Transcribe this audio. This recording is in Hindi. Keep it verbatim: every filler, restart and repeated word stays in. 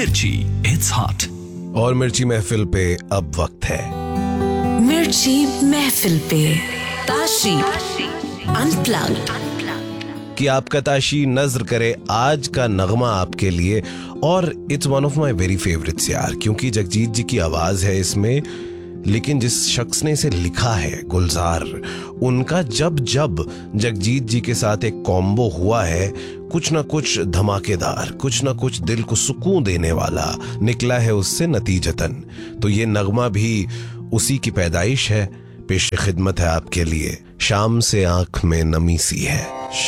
मिर्ची, इट्स हॉट। और मिर्ची महफिल पे अब वक्त है मिर्ची महफिल पे ताशी अनप्लग्ड। कि आपका ताशी नजर करे आज का नगमा आपके लिए। और it's one of my very favourites यार, क्योंकि जगजीत जी की आवाज है इसमें, लेकिन जिस शख्स ने इसे लिखा है गुलजार, उनका जब जब जगजीत जी के साथ एक कॉम्बो हुआ है, कुछ ना कुछ धमाकेदार, कुछ ना कुछ दिल को सुकून देने वाला निकला है उससे नतीजतन। तो ये नगमा भी उसी की पैदाइश है। पेश खिदमत है आपके लिए, शाम से आंख में नमी सी है।